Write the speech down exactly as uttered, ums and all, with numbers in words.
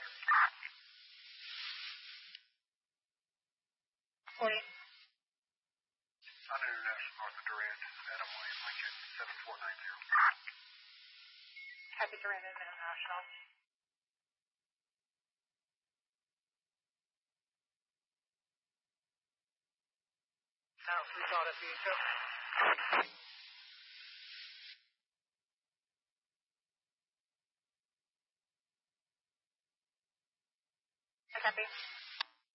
forty. On International North of Durand, Adam William Lincoln, seven four nine zero. Copy Durand International. Now, we thought of you, too. Copy.